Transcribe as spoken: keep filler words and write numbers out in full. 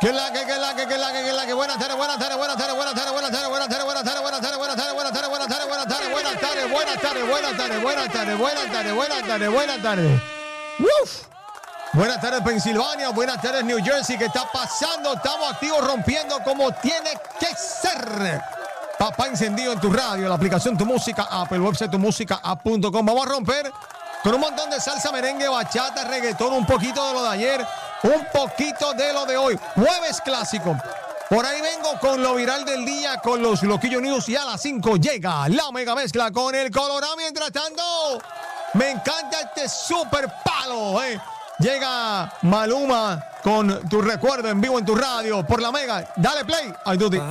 ¿Qué es la que, qué es la que, qué es la que, qué es la que? Buenas tardes, buenas tardes, buenas tardes, buenas tardes, buenas tardes, buenas tardes, buenas tardes, buenas tardes, buenas tardes, buenas tardes, buenas tardes, buenas tardes, buenas tardes, buenas tardes, buenas tardes, buenas tardes, buenas tardes, buenas tardes, buenas tardes. ¡Uf! Buenas tardes, Pensilvania. Buenas tardes, New Jersey. ¿Qué está pasando? Estamos activos rompiendo como tiene que ser. Papá encendido en tu radio, la aplicación Tu Música App, el website tu música app punto com. Vamos a romper con un montón de salsa, merengue, bachata, reggaetón, un poquito de lo de ayer, un poquito de lo de hoy. Jueves clásico. Por ahí vengo con lo viral del día, con los Loquillo News, y a las cinco llega la mega mezcla con el Colorado. Mientras tanto, me encanta este super palo, eh. Llega Maluma con Tu Recuerdo en vivo en tu radio por la mega. Dale play. Ay, Duty.